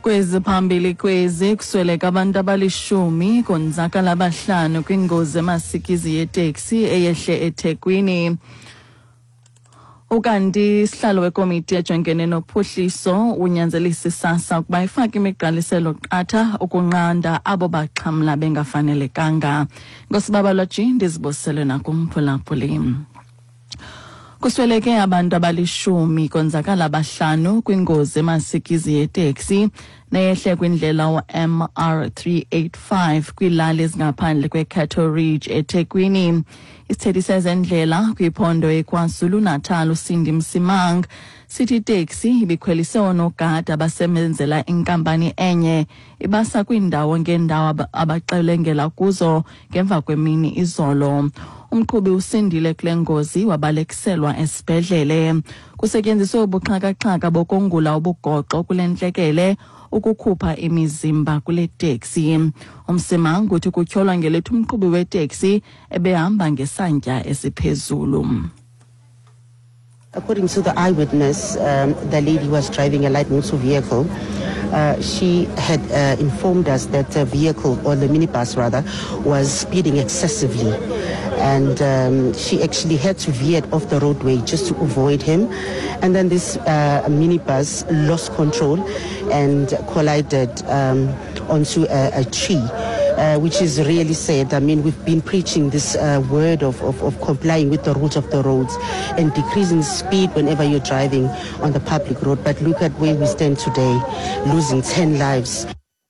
Kwezi phambili kwezi kusweleka abantu abalishumi konzakala abahlanu kwingozi emasikizi yeteksi eyehle eThekwini. Ukanti isihlalo wekomiti ejongene nophuhliso unyanzelisa SASSA ukuba ifake imigqaliselo qatha ukunqanda abo baxhamla bengafanelekanga. Ngosibabaloji ndizibusele nakumphulaphuli. Kusweleke abantu abalishumi konzakala abahlanu kwingozi emasikizi yeteksi neyehle kwindlela MR385 kwilali ezingaphandle kweCattle Ridge eThekwini. Isithethi sezendlela kwiphondo eKwaZulu-Natal uSindi Msimang sithi taxi ibikhwelise onogada abasebenzela inkampani enye ibasa kwindawo ngendawo abaxelengela kuzo ngemva kwemini izolo. Umqhubi usindile kule ngozi wabalekiselwa esibhedlele. Kusetyenziswe ubuxhaka-xhaka bokongula ubugoxo kule ntlekele ukukhupha imizimba kule taxi. Umsimang uthi kutyholwa ngelethu umqhubi weteksi ebehamba ngesantya esiphezulu. According to the eyewitness, the lady was driving a light motor vehicle. She had informed us that the vehicle, or the minibus rather, was speeding excessively. And she actually had to veer off the roadway just to avoid him. And then this minibus lost control and collided onto a tree. Which is really sad. I mean, we've been preaching this word of complying with the rules of the roads and decreasing speed whenever you're driving on the public road. But look at where we stand today, losing 10 lives.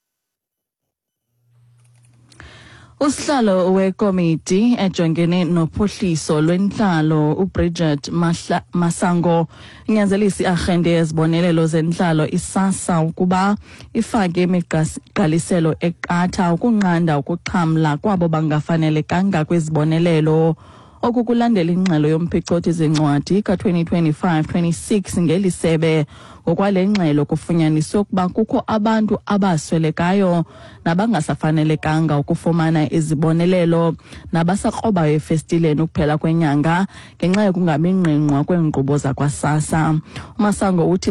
Usihlalo wekomiti ejongene nophuhliso lwentlalo uBridget Masango inyanzelisa iarhente yezibonelelo zentlalo iSASSA ukuba ifake imigqaliselo eqatha ukunqanda ukuxhamla kwabo bangafanelekanga kwezibonelelo. Okukulandela ingxelo yomphicothi zincwadi ka-2025-26 ngeli sebe. Ngokwale ngxelo kufunyaniswe ukuba kukho abantu abaswelekayo nabangasafanelekanga ukufumana izibonelelo nabasakrobayo efestileni ukuphela kwenyanga ngenxa yokungabi ngqingqwa kweenkqubo zakwa-SASSA. Masango uthi